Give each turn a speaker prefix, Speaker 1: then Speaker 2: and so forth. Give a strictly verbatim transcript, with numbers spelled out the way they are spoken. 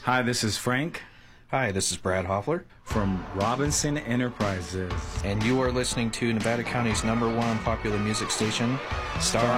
Speaker 1: Hi, this is Frank
Speaker 2: Hi, this is Brad Hoffler,
Speaker 1: from Robinson Enterprises.
Speaker 2: and you are listening to Nevada County's number one popular music station, Star